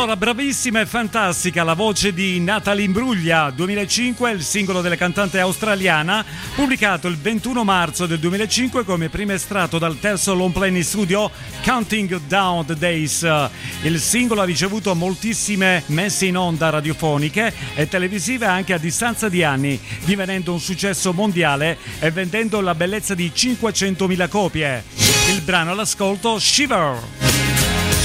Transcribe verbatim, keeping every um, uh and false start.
Allora, bravissima e fantastica la voce di Natalie Imbruglia. duemilacinque, il singolo della cantante australiana, pubblicato il ventuno marzo del duemilacinque come primo estratto dal terzo long play in studio Counting Down the Days. Il singolo ha ricevuto moltissime messe in onda radiofoniche e televisive anche a distanza di anni, divenendo un successo mondiale e vendendo la bellezza di cinquecentomila copie. Il brano all'ascolto, Shiver.